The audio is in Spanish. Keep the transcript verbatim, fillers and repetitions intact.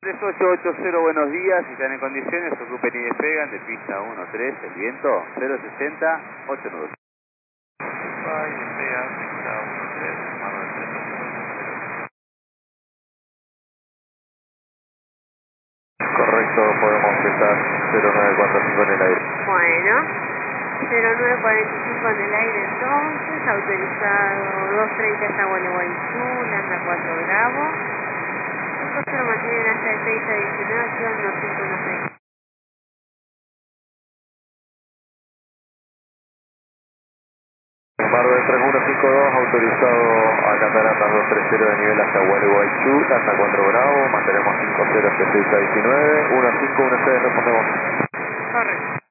tres ocho ocho cero, buenos días, si están en condiciones, ocupen y despegan de pista uno tres, el viento, cero sesenta, ocho nudos. Va y despega, pista uno tres, Marvel tres ocho ocho cero. Correcto, podemos estar cero nueve cuatro cinco en el aire. Bueno, cero nueve cuarenta y cinco en el aire entonces, autorizado dos treinta hasta Gualeguaychú, Landa cuatro Bravo. cinco cero mantienen hasta el seis a diecinueve, acción no cinco uno seis. Marvel tres uno cinco dos, autorizado a Cataratas dos tres cero de nivel hasta Gualeguaychú, Landa cuatro Bravo, mantenemos cinco cero hasta seis a diecinueve, uno cinco uno seis, respondemos. Correcto.